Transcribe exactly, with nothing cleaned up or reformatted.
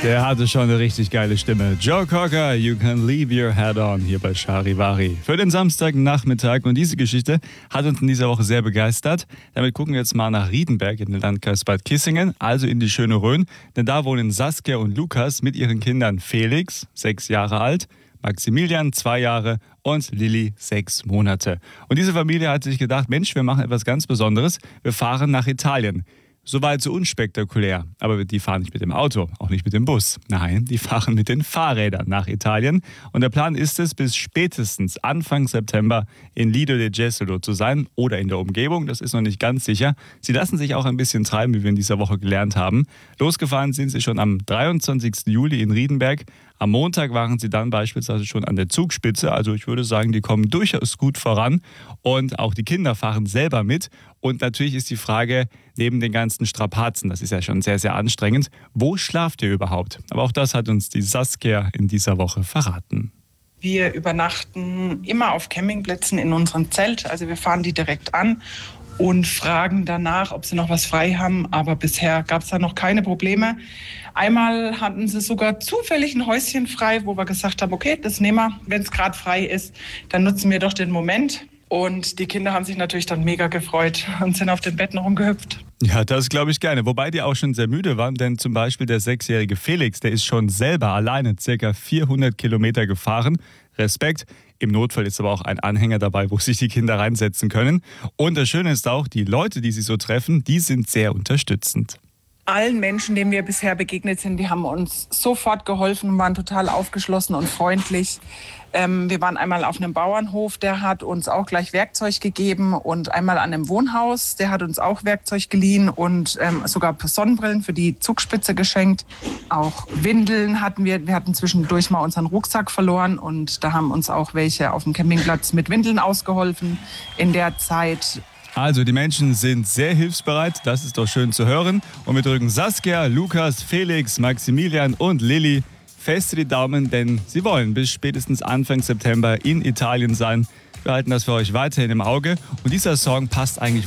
Der hatte schon eine richtig geile Stimme. Joe Cocker, You Can Leave Your Head On, hier bei Charivari. Für den Samstagnachmittag. Und diese Geschichte hat uns in dieser Woche sehr begeistert. Damit gucken wir jetzt mal nach Riedenberg in den Landkreis Bad Kissingen, also in die schöne Rhön. Denn da wohnen Saskia und Lukas mit ihren Kindern Felix, sechs Jahre alt, Maximilian, zwei Jahre und Lilly, sechs Monate. Und diese Familie hat sich gedacht, Mensch, wir machen etwas ganz Besonderes. Wir fahren nach Italien. Soweit so unspektakulär, aber die fahren nicht mit dem Auto, auch nicht mit dem Bus. Nein, die fahren mit den Fahrrädern nach Italien. Und der Plan ist es, bis spätestens Anfang September in Lido de Jesolo zu sein oder in der Umgebung, das ist noch nicht ganz sicher. Sie lassen sich auch ein bisschen treiben, wie wir in dieser Woche gelernt haben. Losgefahren sind sie schon am dreiundzwanzigsten Juli in Riedenberg. Am Montag waren sie dann beispielsweise schon an der Zugspitze. Also ich würde sagen, die kommen durchaus gut voran. Und auch die Kinder fahren selber mit. Und natürlich ist die Frage, neben den ganzen Strapazen, das ist ja schon sehr, sehr anstrengend, wo schlaft ihr überhaupt? Aber auch das hat uns die Saskia in dieser Woche verraten. Wir übernachten immer auf Campingplätzen in unserem Zelt. Also wir fahren die direkt an und fragen danach, ob sie noch was frei haben. Aber bisher gab es da noch keine Probleme. Einmal hatten sie sogar zufällig ein Häuschen frei, wo wir gesagt haben, okay, das nehmen wir, wenn es gerade frei ist, dann nutzen wir doch den Moment. Und die Kinder haben sich natürlich dann mega gefreut und sind auf dem Bett noch rumgehüpft. Ja, das glaube ich gerne. Wobei die auch schon sehr müde waren, denn zum Beispiel der sechsjährige Felix, der ist schon selber alleine ca. vierhundert Kilometer gefahren. Respekt. Im Notfall ist aber auch ein Anhänger dabei, wo sich die Kinder reinsetzen können. Und das Schöne ist auch, die Leute, die sie so treffen, die sind sehr unterstützend. Allen Menschen, denen wir bisher begegnet sind, die haben uns sofort geholfen und waren total aufgeschlossen und freundlich. Ähm, wir waren einmal auf einem Bauernhof, der hat uns auch gleich Werkzeug gegeben, und einmal an einem Wohnhaus, der hat uns auch Werkzeug geliehen und ähm, sogar Sonnenbrillen für die Zugspitze geschenkt. Auch Windeln hatten wir. Wir hatten zwischendurch mal unseren Rucksack verloren und da haben uns auch welche auf dem Campingplatz mit Windeln ausgeholfen in der Zeit. Also die Menschen sind sehr hilfsbereit, das ist doch schön zu hören. Und wir drücken Saskia, Lukas, Felix, Maximilian und Lilly fest die Daumen, denn sie wollen bis spätestens Anfang September in Italien sein. Wir halten das für euch weiterhin im Auge. Und dieser Song passt eigentlich